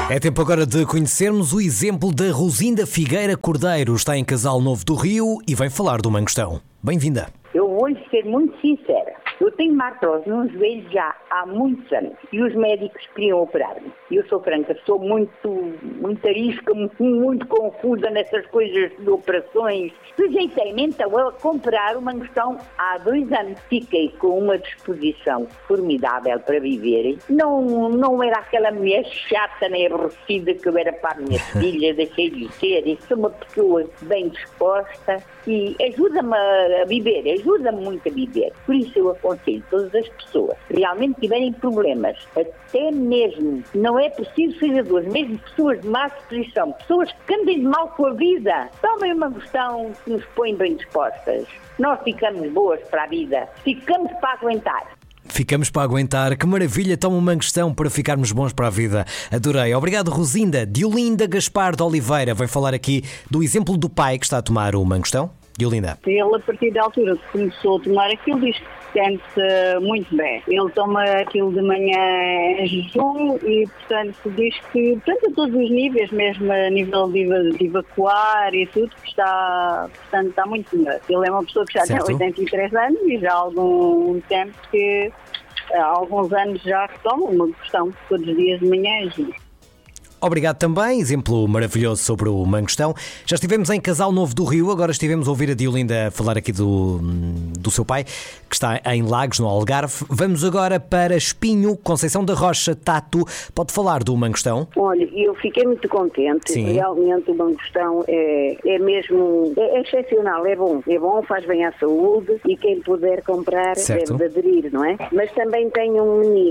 É tempo agora de conhecermos o exemplo da Rosinda Figueira Cordeiro. Está em Casal Novo do Rio e vem falar do mangostão. Bem-vinda. Eu vou ser muito sincera. Eu tenho uma artrose nos joelhos já há muitos anos e os médicos queriam operar-me. Eu sou franca, sou muito arisca, muito confusa nessas coisas de operações. Sujeitei-me então a comprar o mangostão há 2 anos. Fiquei com uma disposição formidável para viver. Não era aquela mulher chata nem aborrecida que eu era para a minha filha, deixei de ser. Eu sou uma pessoa bem disposta e ajuda-me a viver, ajuda-me muito a viver. Por isso eu aconselho todas as pessoas que realmente tiverem problemas, até mesmo, não é preciso ser duas, mesmo pessoas de má disposição, pessoas que andem de mal com a vida, tomem uma questão que nos põe bem dispostas. Nós ficamos boas para a vida, ficamos para aguentar. Ficamos para aguentar. Que maravilha, toma um mangostão para ficarmos bons para a vida. Adorei. Obrigado, Rosinda. Diolinda Gaspar de Oliveira vem falar aqui do exemplo do pai que está a tomar o mangostão. Diolinda. Ele, a partir da altura que começou a tomar aquilo, diz que se sente muito bem. Ele toma aquilo de manhã em jejum e, portanto, diz que, a todos os níveis, mesmo a nível de evacuar e tudo, que está muito melhor. Ele é uma pessoa que já tem 83 anos e já há algum tempo que, há alguns anos já que toma uma questão todos os dias de manhã em jejum. Obrigado também, exemplo maravilhoso sobre o mangostão. Já estivemos em Casal Novo do Rio, agora estivemos a ouvir a Diolinda falar aqui do seu pai, que está em Lagos, no Algarve. Vamos agora para Espinho, Conceição da Rocha, Tato. Pode falar do mangostão? Olha, eu fiquei muito contente. Sim. Realmente o mangostão é mesmo excepcional, é bom, faz bem à saúde e quem puder comprar certo. deve aderir, não é? Mas também tenho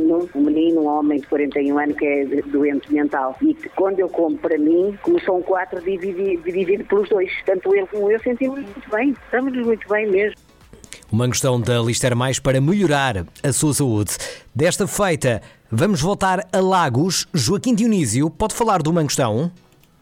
um homem de 41 anos que é doente mental e que quando eu compro para mim, como são 4, dividido pelos 2, tanto ele como eu sentimos muito bem, estamos muito bem mesmo. O mangostão da Lister Mais para melhorar a sua saúde. Desta feita, vamos voltar a Lagos. Joaquim Dionísio, pode falar do mangostão?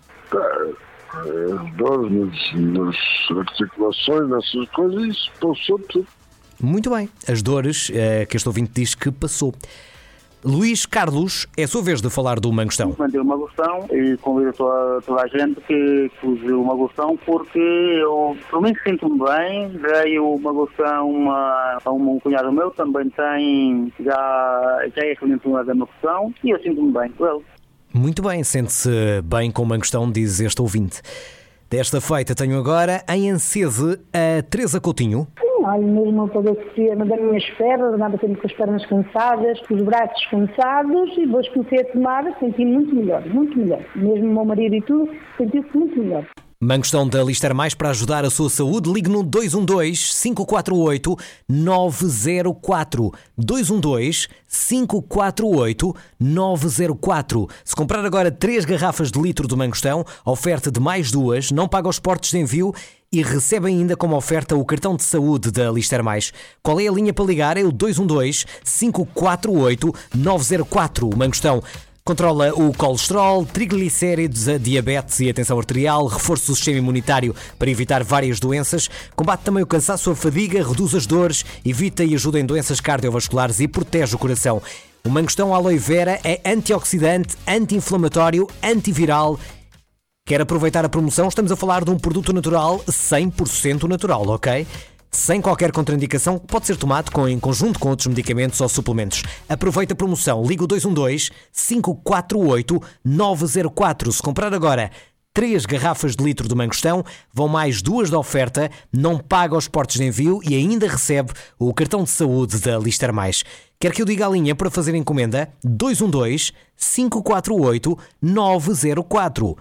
As dores nas articulações, nessas coisas, isso passou tudo. Muito bem. As dores que este ouvinte diz que passou. Luís Carlos, é a sua vez de falar do mangostão. Mandei o mangostão e convido toda a gente que use o mangostão porque eu, por mim, sinto-me bem. Dei o mangostão a um cunhado meu, também já é cliente da mangostão e eu sinto-me bem com ele. Muito bem, sente-se bem com o mangostão, diz este ouvinte. Desta feita tenho agora em Ancese a Teresa Coutinho. Olha, mesmo para ver das minhas pernas, andava sempre com as pernas cansadas, com os braços cansados e depois comecei a tomar, senti muito melhor. Mesmo o meu marido e tudo, sentiu-se muito melhor. Mangostão da Lister Mais para ajudar a sua saúde, ligue no 212-548-904. 212-548-904. Se comprar agora 3 garrafas de litro do mangostão, oferta de mais 2, não paga os portos de envio e recebe ainda como oferta o cartão de saúde da Lister Mais. Qual é a linha para ligar? É o 212-548-904. O mangostão controla o colesterol, triglicéridos, a diabetes e a tensão arterial, reforça o sistema imunitário para evitar várias doenças, combate também o cansaço, a fadiga, reduz as dores, evita e ajuda em doenças cardiovasculares e protege o coração. O mangostão aloe vera é antioxidante, anti-inflamatório, antiviral. Quer aproveitar a promoção? Estamos a falar de um produto natural, 100% natural, ok? Sem qualquer contraindicação, pode ser tomado em conjunto com outros medicamentos ou suplementos. Aproveita a promoção, liga o 212-548-904. Se comprar agora 3 garrafas de litro do mangostão, vão mais 2 da oferta, não paga os portos de envio e ainda recebe o cartão de saúde da Lister Mais. Quer que eu diga a linha para fazer encomenda? 212-548-904.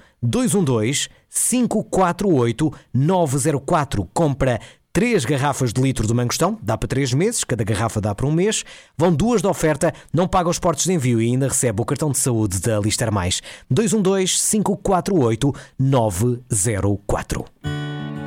212-548-904. Compra 3 garrafas de litro do mangostão, dá para 3 meses, cada garrafa dá para 1 mês. Vão 2 da oferta, não paga os portos de envio e ainda recebe o cartão de saúde da Lister Mais. 212-548-904.